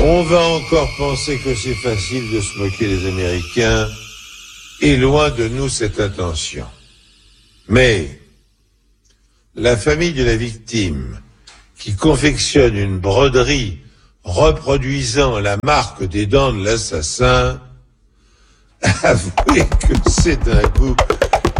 On va encore penser que c'est facile de se moquer des Américains, et loin de nous cette intention. Mais la famille de la victime, qui confectionne une broderie reproduisant la marque des dents de l'assassin, avouez que c'est un coup